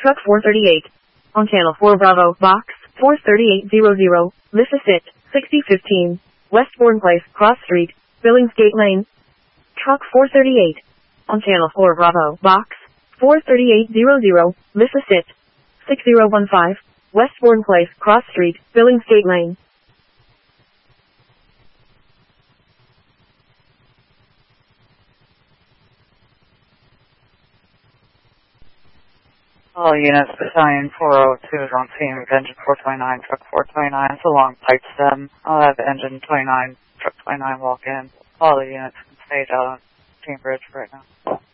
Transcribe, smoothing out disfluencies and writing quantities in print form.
Truck 438. On Channel 4 Bravo, Box 43800, Mississippi, 6015, Westbourne Place, Cross Street, Billingsgate Lane. Truck 438. On Channel 4 Bravo, Box 43800, Mississippi, 6015, Westbourne Place, Cross Street, Billingsgate Lane. All units, Battalion 402 is on scene with engine 429, truck 429. It's a long pipe stem. I'll have engine 29, truck 29 walk in. All the units can stage out on Team Bridge right now.